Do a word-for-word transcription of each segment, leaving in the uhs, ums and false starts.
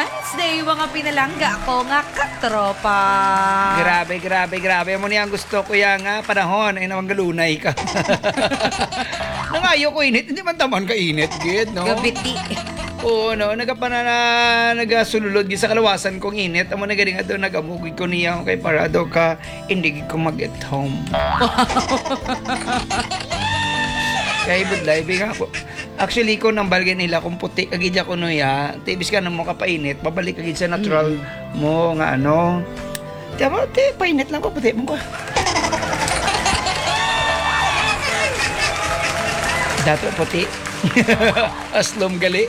Wednesday, mga pinalangga ko nga katropa. Grabe, grabe, grabe. Mo niya gusto ko yan nga panahon ay nawang galunay ka. Nangayo ko init, hindi man taman ka init, gid, no? Gabiti. Oo, no, nagapanana, nagasululod gid sa kalawasan kong init. Amo na gani nga daw nagamugid ko niya kay parado ka hindi gid ko mag at home. Kaya budlay nga po. Actually ko nang balgin nila kung puti kagid ko no ya. Tibis ka na mo kapainit, babalik kagid sa natural mm. mo nga ano. Tama, te, painit lang ko puti mo ko. Dato puti. Aslom gali.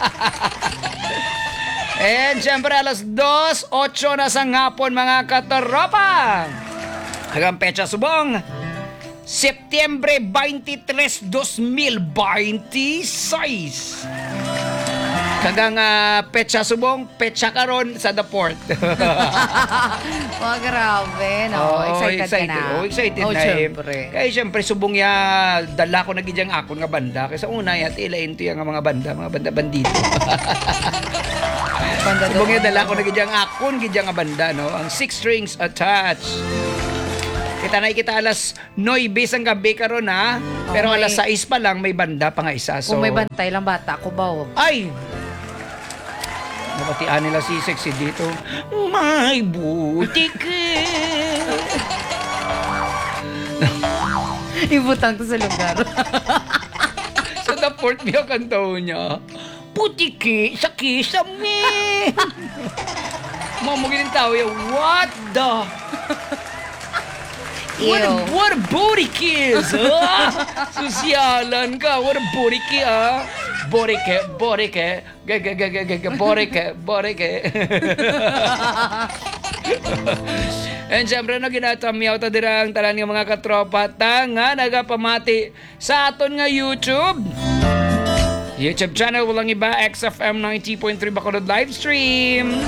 And syempre alas dos, otso na sa ngapon mga katropa. Hanggang pecha subong. Septyembre veintitrés, dos mil veintiséis. Kagang uh, petsa subong, petsa karon sa the port. Oh, grabe, no? Oh, excited, excited ka na. Oh, excited oh, na. syempre. Eh. Kaya syempre subong ya dala ko na gidyang akon nga banda. Kaya sa una ya tilain to yung mga banda, mga banda bandito. Banda subong ya dala ko na gidyang akon, gidyang nga banda, no? Ang six strings attached. Kita na kita alas nuebe ang gabi karon ha. Pero Oh, may- alas sais pa lang may banda pa nga isa. So Kung may bantay lang bata ko ba? Oh. ay! Nabatian nila si sexy dito. May butik. Ibutang to sa lugar. Sa the port niya kantaw niya. Putiki sa kisame. Mamugin yung tao yung, what the? What a, Ew. what a booty kiss, ah? Sosyalan ka, what a booty kiss, ah? Borike, borike, gaga, gaga, gaga, borike, borike. And syempre na ginatamyaw ta dira ang talan ng mga katropa ta nga nagapamati sa aton nga YouTube. YouTube channel walang iba, X F M ninety point three Bacolod live stream.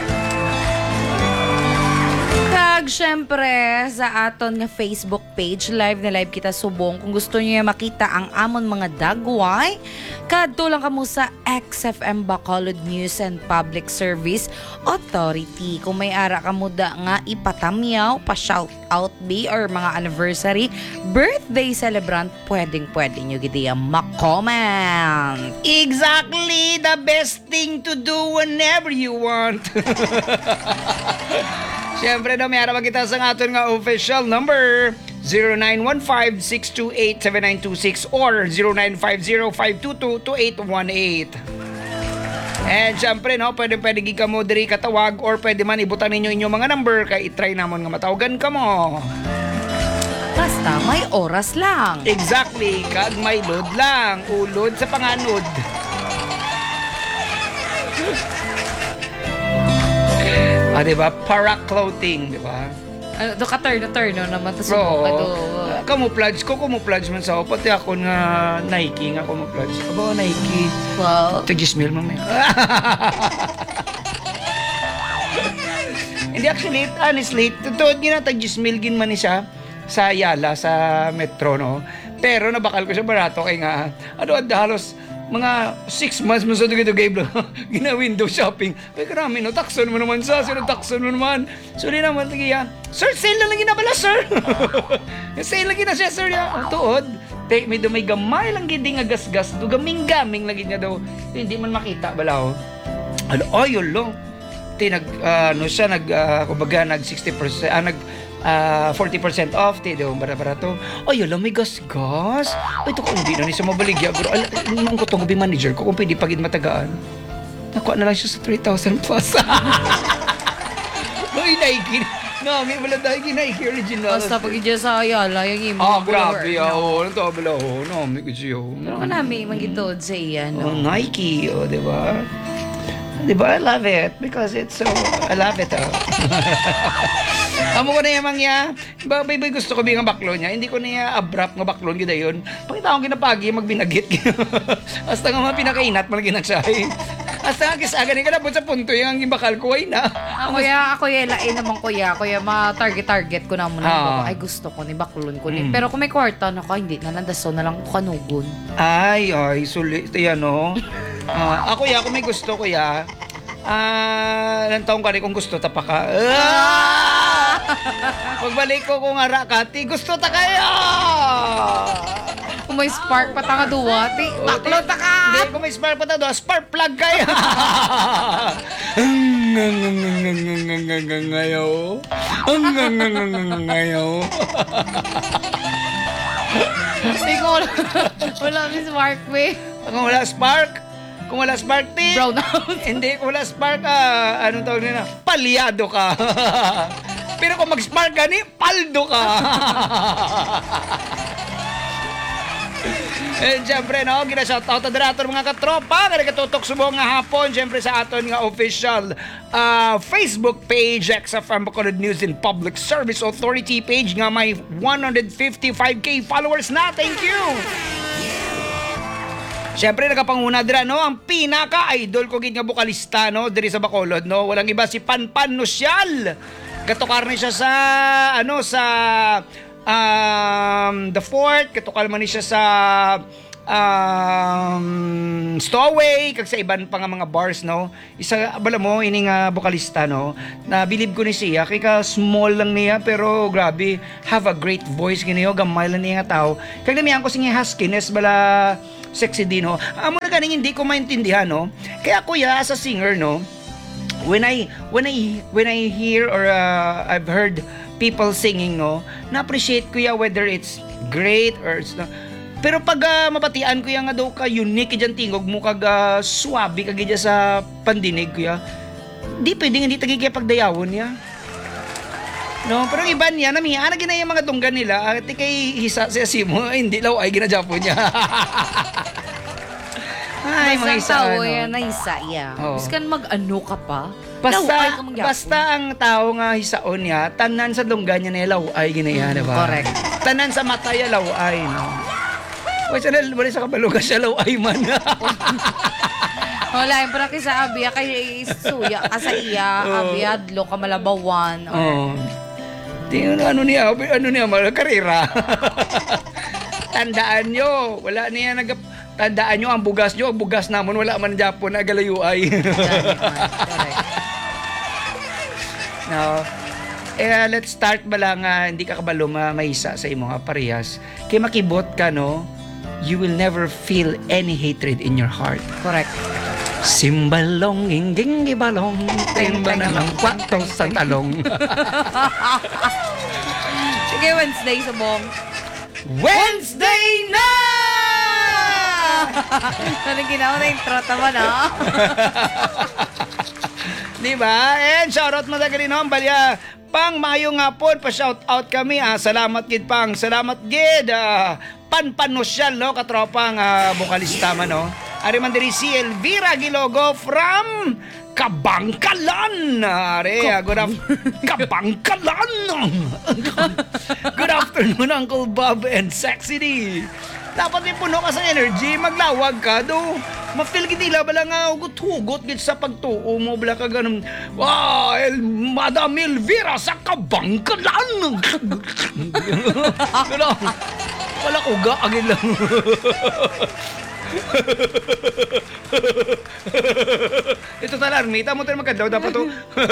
Kag syempre sa aton nga Facebook page, live na live kita subong. Kung gusto niyo makita ang amon mga dagway, kadto lang kamo sa X F M Bacolod News and Public Service Authority. Kung may ara kamo da nga ipatamyaw, pa shout out be or mga anniversary, birthday celebrant, pwedeng pwede nyo gidiya ma-comment. Exactly the best thing to do whenever you want. Siyempre na may araw kita sa aton nga official number zero nine one five, six two eight, seven nine two six or zero nine five zero, five two two, two eight one eight. And siyempre no, pwede pwede gig ka mo diri katawag or pwede man ibutan ninyo inyong mga number kay i-try namon nga matawagan ka mo. Basta may oras lang. Exactly, kag may load lang, ulod sa panganod. Ah, diba? Para clothing, diba? Ano, do ka turn na turn no naman to Bro, subong ka do. uh, camouflage ko, camouflage man sa ako. Pati ako nga Nike nga camouflage. Aba, Nike. Wow. Tag-gismil man may. Hindi actually, honestly, totoo gina tag-gismil gin man ni siya sa Yala, sa Metro, no? Pero nabakal ko siya barato kay nga, ano, halos mga six months mo sa dugay-dugay bro. Gina-window shopping. Ay, karami, no? Takson mo naman sa. Sino takson mo naman? So, di naman, tagiya. Sir, sale lang lagi na pala, sir. Sale lagi na siya, sir. Ya. Tuod. Take me do may gamay lang gindi nga gas-gas. Do gaming-gaming lagi nga daw. Hindi man makita, balaw. Ano, oh, yun lang. Ti, nag, uh, ano siya, nag, uh, kumbaga, nag sixty percent, ah, nag, Uh, forty percent off, ti daw bara-bara to. Ay, yun lang, may gas-gas. Ay, ito kung hindi na ni sa mabaligya. Bro, alam ko itong gabi manager ko kung pwede pagid matagaan. Nakuha na lang siya sa three thousand plus. Ay, Nike. No, may wala dahil Nike original. Basta pag idya sa Ayala, yung imo. Ah, grabe. Oo, ano to, bala. Oo, no, may kutsi yun. Pero ka namin magitod sa iya, Oh, no? Nike, oh, di ba? Di ba? I love it because it's so, I love it, oh. Amo ko na yung mangya, babay bay gusto ko bing baklo niya, hindi ko niya abrupt nga baklon gida yun. Pangita akong ginapagi, magbinagit. Hasta nga mga pinakainat, malagin na siya. Hasta nga kisagan ka na po sa punto yung ang bakal ko ay na. Ako ya, ako ya, lain naman ko ya, ako ya, ma-target-target ko na muna. Ah. Ay, gusto ko ni baklon ko ni. Mm. Pero kung may kwarta na ka, hindi na nandaso na lang ko kanugon. Ay, ay, sulit. Ito yan, no? Ah, ako ya, kung may gusto ko ya, Ah, ilang taong ka rin kung gusto ta pa ka. Ah! Pagbalik ko kung ara ka, ti gusto ta kayo! Kung may spark pa ta ka duwa, ti, baklo ta ka! Hindi, kung may spark pa ta doon, spark plug kayo! Ngayo. Ngayo. Hindi ko wala, wala may spark, we. Kung wala spark, kung wala spark, ti. Brown out. Hindi, kung wala spark, ah, anong tawag nila? Palyado ka. Pero kung mag-spark ka, ni, paldo ka. Eh, siyempre, no, gina-shoutout na aton mga katropa, kaya katutok subong nga hapon, siyempre sa aton nga official uh, Facebook page, X F M Bacolod News and Public Service Authority page nga may one hundred fifty-five K followers na. Thank you! Siyempre, nakapanguna dira, no, ang pinaka-idol ko gid nga bokalista, no, diri sa Bacolod, no, walang iba si Panpan Nusial. Gatukar ni siya sa, ano, sa um, The Fort, katukal man ni siya sa um, Stowaway, kag sa iban pa nga mga bars, no. Isa, bala mo, ini nga bokalista, no, na bilib ko ni siya, kay ka small lang niya, pero grabe, have a great voice, giniyo, gamay lang niya nga tao. Kag namihan ko singi huskiness, bala, sexy din, no. Amo na ganing hindi ko maintindihan, no. Kaya kuya, as a singer, no, when I when I when I hear or uh, I've heard people singing, no, na-appreciate ko ya whether it's great or it's not. Pero pag uh, mabatian ko ya nga daw ka unique diyan tingog mo kag uh, swabe kag diya sa pandinig ko ya. Di pwedeng hindi tagi kaya pagdayawon ya. No, pero iba niya nami ana ginaya mga tunggan nila at kay hisa sa simo hindi law ay ginajapon niya. Ay, mga isa, tao ano. yan na isa, yeah. Oo. Biskan mag-ano ka pa. Basta, laway ka mangyapon. basta ang tao nga hisaon niya, tanan sa lungga niya na laway, ginaya, Mm, diba? correct. Tanan sa mata niya laway, no? Uy, sana wala sa kabalugan siya laway man. Wala, yung parang kisa Abia, kay Suya, ka sa iya, Oo. Abia, Adlo, ka Malabawan. Or, Oo. Tingnan ano niya, ano niya, mga karera. Tandaan nyo, wala niya nag... Tandaan nyo, ang bugas nyo, ang bugas namon, wala man Japon na galayuay. correct. No. Eh, let's start ba lang, uh, hindi ka kabalo maisa sa imo nga parehas. Kay makibot ka, no, you will never feel any hatred in your heart. Correct. Simbalong, ingging ibalong, timba na ng kwarto sa talong. Sige, Wednesday, subong. Wednesday na! Anong ginawa na intro tama na? Diba? And shoutout mo sa garinom, balya. Pang mayong hapon, pa-shoutout kami. Ah, salamat gid pang. Salamat gid. Ah, Panpanosyal, no? Katropang ah, bukalista man, no? Ari man diri si Elvira Gilogo from Kabangkalan. Ari, ah, good afternoon. Kabangkalan. Good afternoon, Uncle Bob and Sexy D. Dapat may puno ka sa energy, maglawag ka do. Ma-feel gid nila bala nga hugot-hugot gid sa pagtuo mo bala ka ganun. Wow, El Madam Elvira sa Kabangkalan. Pero wala ko ga agin lang. Ito talar, mita mo tayo magkadaw dapat to.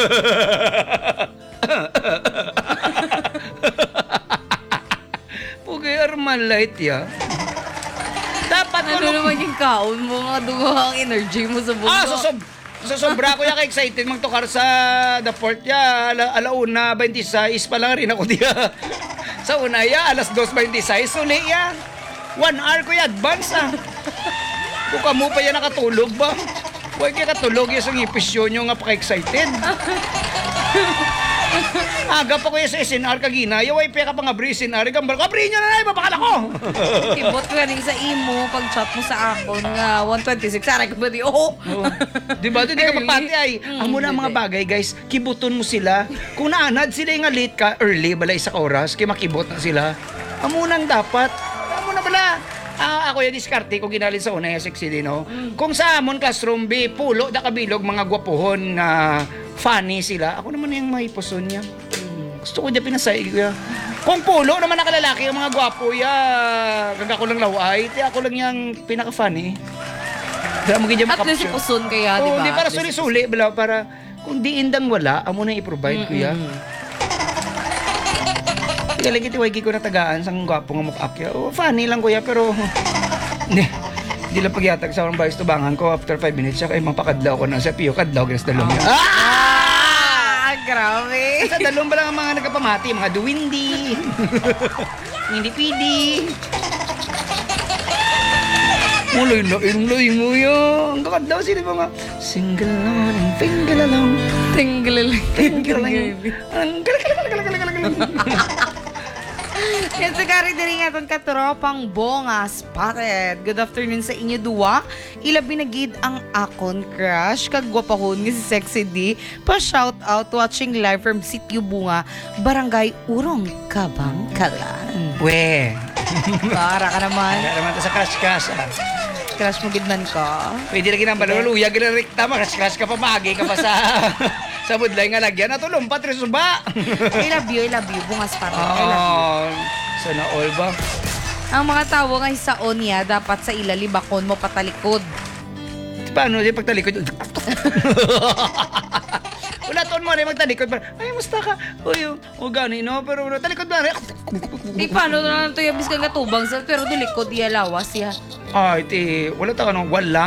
Pugay arman light ya. Dapat Ano naman yung kaon mo, mga dugo ang energy mo sa bundo. Ah, so, so, so sobra ko ya ka-excited magtukar sa The Port ya. Ala, alauna, twenty-six pa lang rin ako diya. Sa una ya, alas dos twenty-six, uli ya. One hour ko ya, advance ah. Buka mo pa yan nakatulog ba? Huwag kaya katulog yan sa ngipisyon nyo nga paka-excited. Aga pa ko yan sa S N R kagina, yaway pa ka pa nga bri S N R, gambal, kabri nyo na na, mapakala ko! Kibot ka rin sa imo, pag-chat mo sa akon nga one twenty-six, aray ko ba di, oh! Oh. Diba? Di ka mapati ay. Mm, ang muna ang mga bagay, guys, kibuton mo sila. Kung naanad sila nga late ka, early, balay sa oras, kaya makibot na sila. Ang munang dapat, ang muna bala. Ah, ako yung diskarte ko ginalin sa una yung sexy din, no? Kung sa amon classroom B, pulo da kabilog mga gwapuhon na funny sila. Ako naman yung may puson niya. Gusto ko niya pinasay ko. Kung pulo naman nakalalaki yung mga gwapo ya, kag ako lang laway, ti ako lang yung pinaka-funny. Kaya mo ganyan At least makapsyon. ipusun kaya, di Oo, ba? di para At least suli-suli, bala, para kung di indang wala, amo na i-provide, kuya. Kaya lagi tiwagi ko na tagaan sang gwapo nga mukha. Oh, funny lang, kuya, pero hindi. Di lang pagyatag sa akong bayos tubangan ko after five minutes siya kay mapakadlaw ko na sa piyo kadlaw ginas dalong. Ah! Ah, grabe. Sa dalong ba lang ang mga nagkapamati, mga duwindi. Hindi pidi. Muloy na inloy mo yan. Ang kakadlaw sila mga single lang, finger lang. Tinggalal. Finger lang. Ang galagalag. Yan sa kari diri nga itong katropang Bonga Spotted. Good afternoon sa inyo duwa. Ilabi na gid ang akon crush. Kagwapahon nga si Sexy D. Pa-shout out watching live from Sitio Bunga, Barangay Urong, Kabangkalan. We. Para ka naman. Kaya naman ta sa crush-crush ah. Crush mo gid man ka. Pwede lagi nang baluluya, gina-rekta, crush-crush ka pa, magi ka pa sa sa budlay nga lagyan. At ulumpat rin suba. I love you, I love you. Bunga Spotted. I love you. Oh, sana all ba? Ang mga tawo nga sa onya, dapat sa ilalibakon mo patalikod. Paano di pagtalikod? Wala taon mo na yung magtalikod. Ay, musta ka? Uy, o gani, no? Pero talikod ba? Di paano na lang ito yung biskan nga tubang sa pero dilikod iya lawas ya. Ay, ti, wala ta ka nung wala.